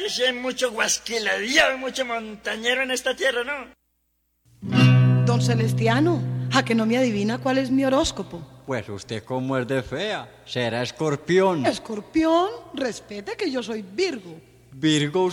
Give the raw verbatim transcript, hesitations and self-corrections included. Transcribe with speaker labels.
Speaker 1: que sí hay mucho guasquiladío y mucho montañero en esta tierra, ¿no?
Speaker 2: Don Celestiano, ¿a que no me adivina cuál es mi horóscopo?
Speaker 3: Pues usted como es de fea, será escorpión.
Speaker 2: Escorpión, respete que yo soy Virgo.
Speaker 3: Virgo